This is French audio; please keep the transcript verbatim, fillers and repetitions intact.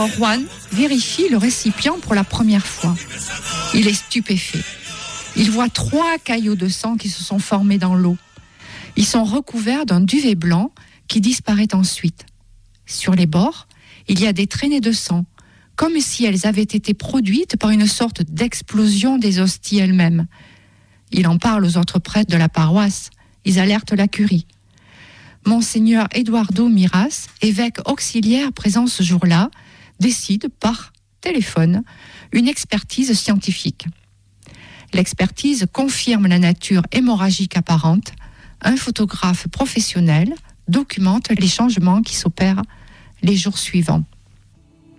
Juan vérifie le récipient pour la première fois. Il est stupéfait. Il voit trois caillots de sang qui se sont formés dans l'eau. Ils sont recouverts d'un duvet blanc qui disparaît ensuite. Sur les bords, il y a des traînées de sang, comme si elles avaient été produites par une sorte d'explosion des hosties elles-mêmes. Il en parle aux autres prêtres de la paroisse. Ils alertent la curie. Monseigneur Eduardo Miras, évêque auxiliaire présent ce jour-là, décide par téléphone une expertise scientifique. L'expertise confirme la nature hémorragique apparente. Un photographe professionnel documente les changements qui s'opèrent les jours suivants.